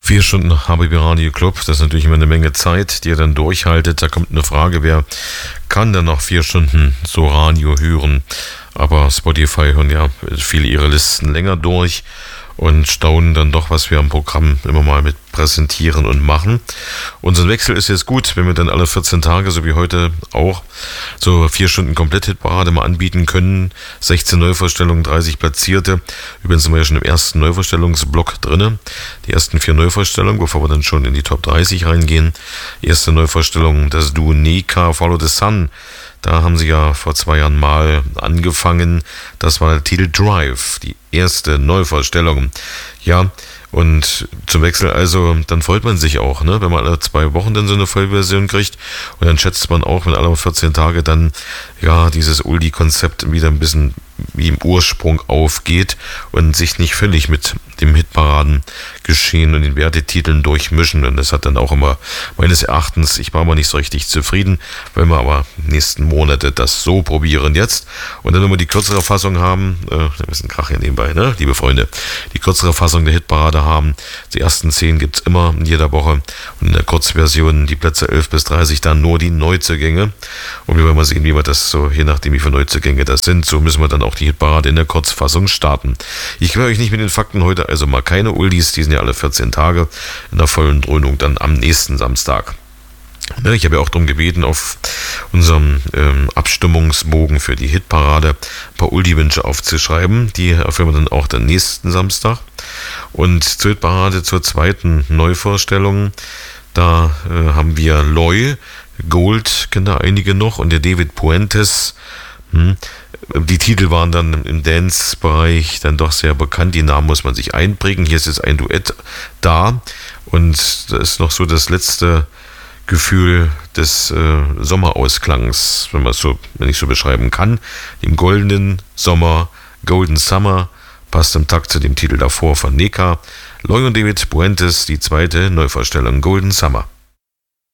4 Stunden HBB Radio Club, das ist natürlich immer eine Menge Zeit, die ihr dann durchhaltet. Da kommt eine Frage, wer kann denn noch 4 Stunden so Radio hören? Aber Spotify hören ja viele ihre Listen länger durch und staunen dann doch, was wir am Programm immer mal mit präsentieren und machen. Unser Wechsel ist jetzt gut, wenn wir dann alle 14 Tage, so wie heute auch, so 4 Stunden Komplett-Hitparade mal anbieten können. 16 Neuvorstellungen, 30 Platzierte. Übrigens sind wir ja schon im ersten Neuvorstellungsblock drin. Die ersten 4 Neuvorstellungen, bevor wir dann schon in die Top 30 reingehen. Erste Neuvorstellung, das Duo Neka, Follow the Sun. Da haben sie ja vor 2 Jahren mal angefangen. Das war der Titel Drive, die erste Neuvorstellung. Ja, und zum Wechsel also, dann freut man sich auch, ne, wenn man alle 2 Wochen dann so eine Vollversion kriegt. Und dann schätzt man auch, wenn alle 14 Tage dann, ja, dieses Oldie-Konzept wieder ein bisschen wie im Ursprung aufgeht und sich nicht völlig mit dem Hitparaden-Geschehen und den Wertetiteln durchmischen. Und das hat dann auch immer, meines Erachtens, ich war mal nicht so richtig zufrieden, weil wir aber nächsten Monate das so probieren jetzt. Und dann, wenn wir die kürzere Fassung haben, ein bisschen Krach hier nebenbei, ne, liebe Freunde, die kürzere Fassung der Hitparade haben, die ersten 10 gibt's immer in jeder Woche und in der Kurzversion die Plätze 11 bis 30 dann nur die Neuzugänge. Und wir werden mal sehen, wie wir das so, je nachdem wie viele Neuzugänge das sind, so müssen wir dann auch die Hitparade in der Kurzfassung starten. Ich will euch nicht mit den Fakten heute also mal keine Oldies, die sind ja alle 14 Tage in der vollen Dröhnung dann am nächsten Samstag. Ich habe ja auch darum gebeten, auf unserem Abstimmungsbogen für die Hitparade ein paar Oldie-Wünsche aufzuschreiben. Die erfüllen wir dann auch den nächsten Samstag. Und zur Hitparade, zur zweiten Neuvorstellung, da haben wir Loy, Gold, kennen da einige noch, und der David Puentes. Die Titel waren dann im Dance-Bereich dann doch sehr bekannt. Die Namen muss man sich einprägen. Hier ist jetzt ein Duett da. Und da ist noch so das letzte Gefühl des Sommerausklangs, wenn ich so beschreiben kann. Im goldenen Sommer, Golden Summer, passt im Takt zu dem Titel davor von Neka. Loy und David Puentes, die zweite Neuvorstellung, Golden Summer.